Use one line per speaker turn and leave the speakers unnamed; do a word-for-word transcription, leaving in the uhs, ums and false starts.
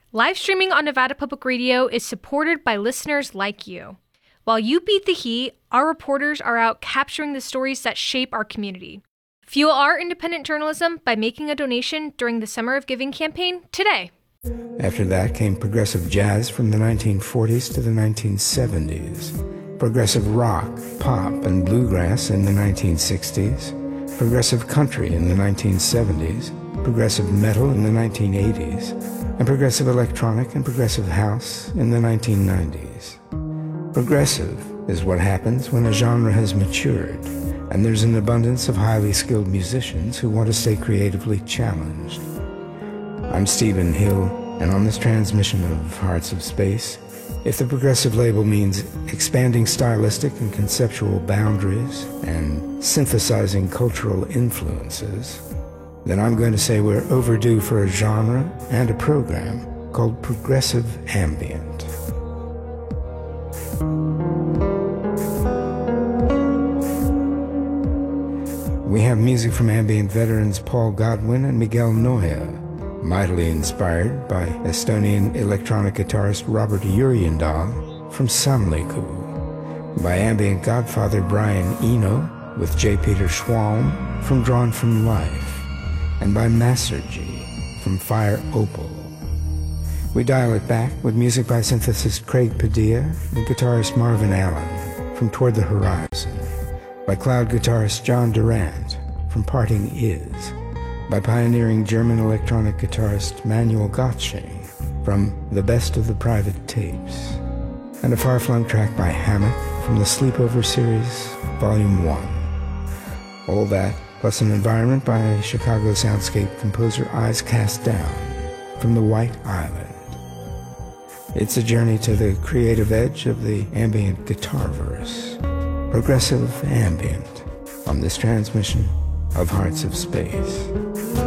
Live streaming on Nevada Public Radio is supported by listeners like you. While you beat the heat, our reporters are out capturing the stories that shape our community. Fuel our independent journalism by making a donation during the Summer of Giving campaign today.
After that came progressive jazz from the nineteen forties to the nineteen seventies, progressive rock, pop, and bluegrass in the nineteen sixties, progressive country in the nineteen seventies, progressive metal in the nineteen eighties, and progressive electronic and progressive house in the nineteen nineties. Progressive is what happens when a genre has matured, and there's an abundance of highly skilled musicians who want to stay creatively challenged. I'm Stephen Hill, and on this transmission of Hearts of Space, if the progressive label means expanding stylistic and conceptual boundaries and synthesizing cultural influences, then I'm going to say we're overdue for a genre and a program called Progressive Ambient. We have music from ambient veterans Paul Godwin and Miguel Noya, mightily inspired by Estonian electronic guitarist Robert Uriendal from Samliku, by ambient godfather Brian Eno with J. Peter Schwalm from Drawn from Life, and by Masergy from Fire Opal. We dial it back with music by synthesist Craig Padilla and guitarist Marvin Allen from Toward the Horizon, by cloud guitarist John Durant from Parting Is, by pioneering German electronic guitarist Manuel Gottschee from The Best of the Private Tapes, and a far-flung track by Hammock from the Sleepover Series, Volume one. All that, plus an environment by Chicago soundscape composer Eyes Cast Down from The White Island. It's a journey to the creative edge of the ambient guitarverse. Progressive Ambient on this transmission of Hearts of Space.